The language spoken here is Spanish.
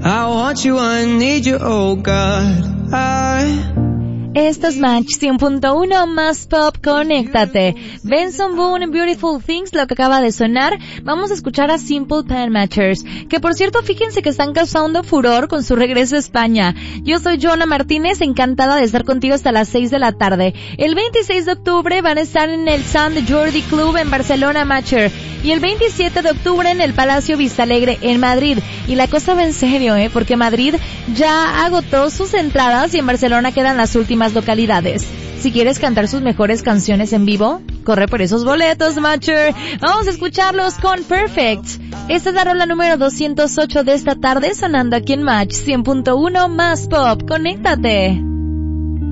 I want you, I need you, oh God. Esto es Match 100.1 más pop, conéctate. Benson Boone, Beautiful Things, lo que acaba de sonar. Vamos a escuchar a Simple Plan Matchers, que por cierto, fíjense que están causando furor con su regreso a España. Yo soy Joana Martínez, encantada de estar contigo hasta las 6 de la tarde. El 26 de octubre van a estar en el Sant Jordi Club en Barcelona, Matcher. Y el 27 de octubre en el Palacio Vistalegre en Madrid. Y la cosa va en serio, porque Madrid ya agotó sus entradas y en Barcelona quedan las últimas localidades. Si quieres cantar sus mejores canciones en vivo, corre por esos boletos, Matcher. Vamos a escucharlos con Perfect. Esta es la rola número 208 de esta tarde, sonando aquí en Match 100.1 más pop. Conéctate.